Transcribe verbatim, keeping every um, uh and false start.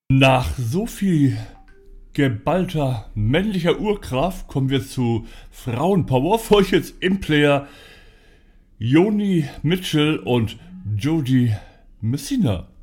Nach so viel geballter männlicher Urkraft kommen wir zu Frauenpower. Für euch jetzt im Player Joni Mitchell und Jody Messina.